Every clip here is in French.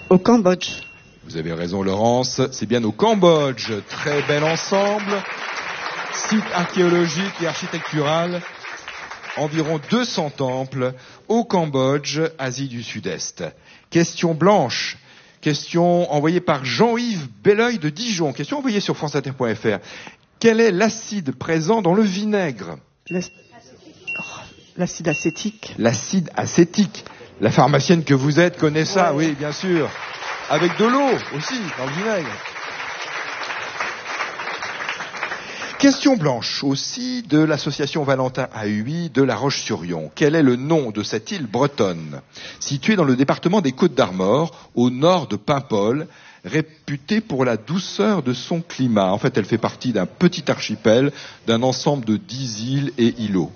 Au Cambodge. Vous avez raison, Laurence, c'est bien au Cambodge. Très bel ensemble, site archéologique et architectural, environ 200 temples au Cambodge, Asie du Sud-Est. Question blanche, question envoyée par Jean-Yves Belleuil de Dijon, question envoyée sur franceinter.fr. Quel est l'acide présent dans le vinaigre? L'acide acétique. L'acide acétique. La pharmacienne que vous êtes connaît ça, oui, bien sûr. Avec de l'eau aussi, dans le vinaigre. Question blanche aussi de l'association Valentin à Huy de La Roche-sur-Yon. Quel est le nom de cette île bretonne, située dans le département des Côtes-d'Armor, au nord de Paimpol, réputée pour la douceur de son climat? En fait, elle fait partie d'un petit archipel, d'un ensemble de 10 îles et îlots.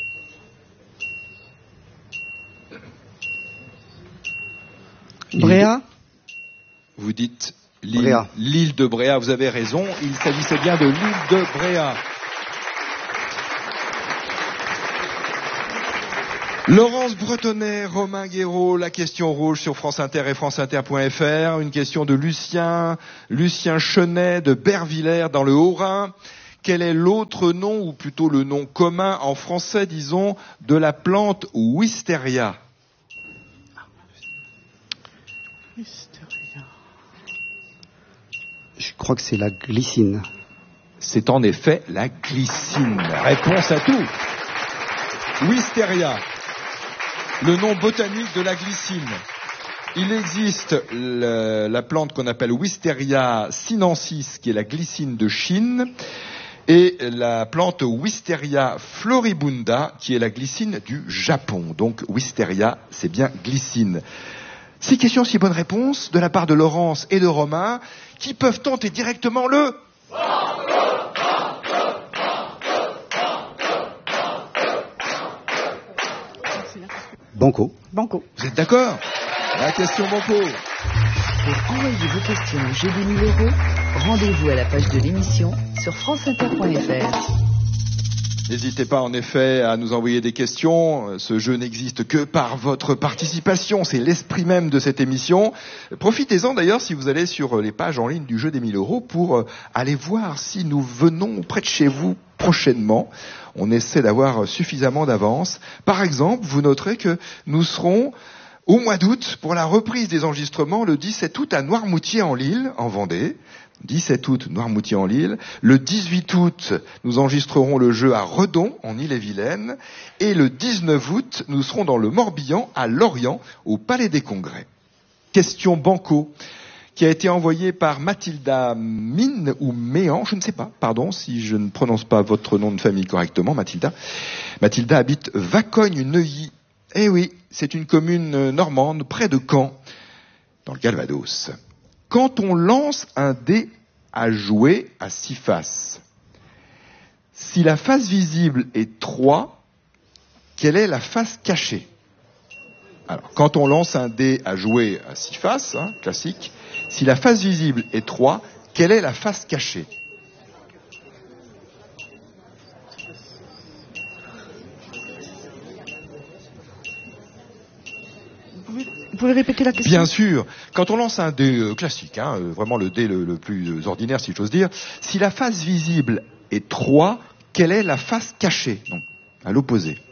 Bréa. Vous dites l'île de Bréa, vous avez raison, il s'agissait bien de l'île de Bréa. Laurence Bretonnet, Romain Guéraud, la question rouge sur France Inter et franceinter.fr, une question de Lucien Chenet de Bervillers dans le Haut-Rhin. Quel est l'autre nom, ou plutôt le nom commun en français, disons, de la plante Wisteria? Je crois que c'est la glycine. C'est en effet la glycine. Réponse à tout. Wisteria, le nom botanique de la glycine. Il existe la plante qu'on appelle Wisteria sinensis, qui est la glycine de Chine, et la plante Wisteria floribunda, qui est la glycine du Japon. Donc Wisteria, c'est bien glycine. 6 questions, 6 bonnes réponses de la part de Laurence et de Romain, qui peuvent tenter directement le... Banco. Banco. Vous êtes d'accord? La question Banco. Pour envoyer vos questions au jeu des 1000 €, rendez-vous à la page de l'émission sur franceinter.fr. N'hésitez pas en effet à nous envoyer des questions. Ce jeu n'existe que par votre participation. C'est l'esprit même de cette émission. Profitez-en d'ailleurs si vous allez sur les pages en ligne du jeu des 1000 € pour aller voir si nous venons près de chez vous prochainement. On essaie d'avoir suffisamment d'avance. Par exemple, vous noterez que nous serons au mois d'août pour la reprise des enregistrements le 17 août à Noirmoutier-en-l'Île, en Vendée. 17 août, Noirmoutier-en-l'Île. Le 18 août, nous enregistrerons le jeu à Redon, en Ille-et-Vilaine. Et le 19 août, nous serons dans le Morbihan, à Lorient, au Palais des Congrès. Question Banco, qui a été envoyée par Mathilda Mine, ou Méan, je ne sais pas, pardon, si je ne prononce pas votre nom de famille correctement, Mathilda. Mathilda habite Vacogne-Neuilly. Eh oui, c'est une commune normande, près de Caen, dans le Calvados. Quand on lance un dé à jouer à 6 faces, si la face visible est 3, quelle est la face cachée? Alors, quand on lance un dé à jouer à 6 faces, classique, si la face visible est 3, quelle est la face cachée? Vous pouvez répéter la question? Bien sûr. Quand on lance un dé classique, vraiment le dé le plus ordinaire, si j'ose dire, si la face visible est 3, quelle est la face cachée? Donc, à l'opposé.